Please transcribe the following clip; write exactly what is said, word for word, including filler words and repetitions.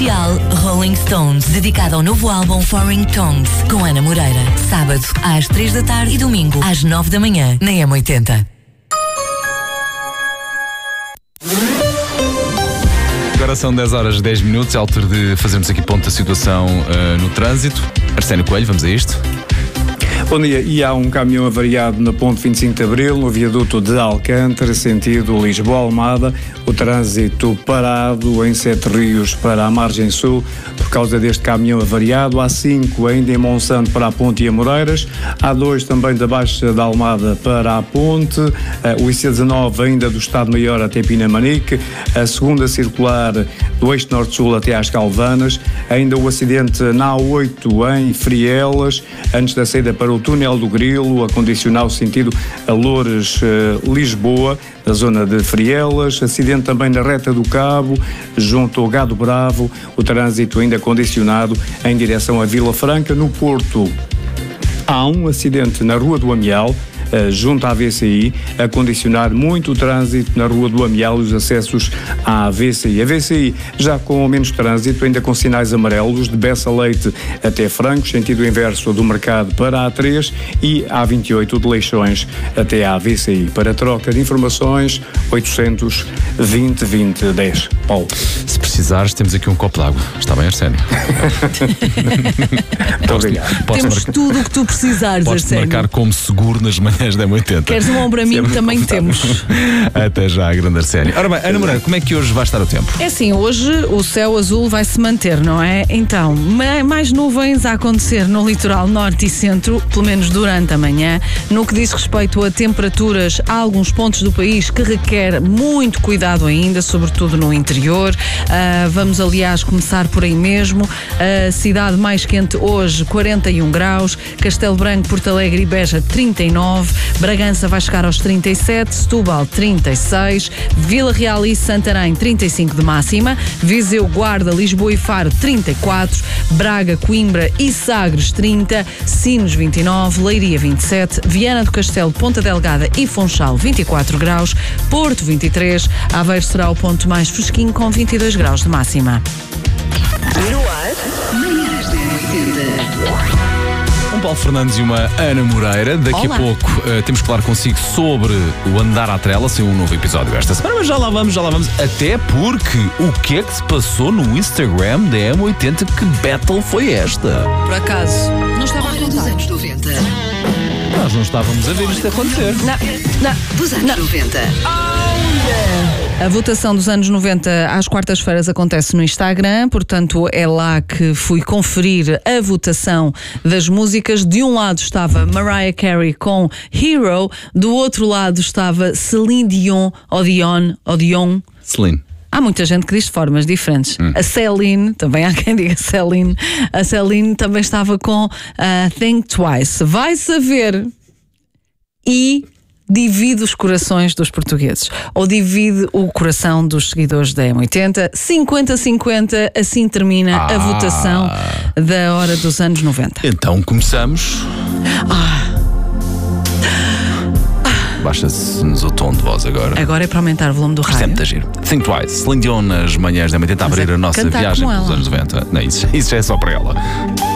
Especial Rolling Stones, dedicado ao novo álbum Foreign Tongues, com Ana Moreira. Sábado às três da tarde e domingo às nove da manhã, na M oitenta. Agora são dez horas e dez minutos, é a altura de fazermos aqui ponto da situação uh, no trânsito. Arsénio Coelho, vamos a isto? Bom dia, e há um caminhão avariado na ponte vinte e cinco de Abril, no viaduto de Alcântara, sentido Lisboa-Almada, o trânsito parado em Sete Rios para a margem sul, por causa deste caminhão avariado. Há cinco ainda em Monsanto para a ponte e Amoreiras, há dois também da Baixa da Almada para a ponte, o I C dezanove ainda do Estado-Maior até Pinamanique, a segunda circular do eixo norte-sul até às Calvanas, ainda o acidente na A oito em Frielas, antes da saída para o túnel do Grilo, a condicionar o sentido a Loures-Lisboa, da zona de Frielas, acidente também na reta do Cabo, junto ao Gado Bravo, o trânsito ainda condicionado em direção a Vila Franca. No Porto, há um acidente na Rua do Amial, junto à V C I, a condicionar muito o trânsito na Rua do Amial e os acessos à V C I. A V C I já com menos trânsito, ainda com sinais amarelos, de Bessa Leite até Francos, sentido inverso do Mercado para a A três, e A vinte e oito de Leixões até à V C I. Para troca de informações, oitocentos, vinte, vinte, dez. Paulo. Se precisares, temos aqui um copo de água. Está bem, Arsénio? Muito obrigado. Temos marcar, tudo o que tu precisares, podes Arsénio. Marcar como seguro nas manhãs da M oitenta. Queres um ombro a mim? Também temos. Até já, grande Arsénio. Ora bem, Ana Moreira, como é que hoje vai estar o tempo? É assim, hoje o céu azul vai se manter, não é? Então, mais nuvens a acontecer no litoral norte e centro, pelo menos durante a manhã. No que diz respeito a temperaturas, há alguns pontos do país que requer muito cuidado ainda, sobretudo no interior. Uh, vamos, aliás, começar por aí mesmo. A cidade mais quente hoje, quarenta e um graus. Castelo Branco, Porto Alegre e Beja, trinta e nove. Bragança vai chegar aos trinta e sete. Setúbal, trinta e seis. Vila Real e Santarém, trinta e cinco de máxima. Viseu, Guarda, Lisboa e Faro, trinta e quatro. Braga, Coimbra e Sagres, trinta. Sines, vinte e nove. Leiria, vinte e sete. Viana do Castelo, Ponta Delgada e Funchal, vinte e quatro graus. Porto, vinte e três. Aveiro será o ponto mais fresquinho, com vinte e dois graus de máxima. Um Paulo Fernandes e uma Ana Moreira. Daqui Olá. a pouco uh, temos que falar consigo sobre o Andar à Trela, sem um novo episódio esta semana, mas já lá vamos, já lá vamos. Até porque o que é que se passou no Instagram da M oitenta? Que battle foi esta? Por acaso, não estava a contar. Dos anos noventa. Nós não estávamos a ver isto acontecer. Não, não. Dos anos noventa. A votação dos anos noventa às quartas-feiras acontece no Instagram, portanto é lá que fui conferir a votação das músicas. De um lado estava Mariah Carey com Hero, do outro lado estava Celine Dion, ou Dion, ou Dion. Celine. Há muita gente que diz de formas diferentes. Hum. A Celine, também há quem diga Celine, a Celine também estava com uh, Think Twice. Vai saber. E divide os corações dos portugueses, ou divide o coração dos seguidores da M oitenta. cinquenta a cinquenta, assim termina ah. a votação da hora dos anos noventa. Então começamos. Ah. Baixa-se-nos o tom de voz agora. Agora é para aumentar o volume do rádio. Sempre a giro. Think Twice. Celine Dion nas manhãs da M oitenta a abrir é a nossa cantar viagem com ela. pelos anos noventa. Não, isso, isso já é só para ela.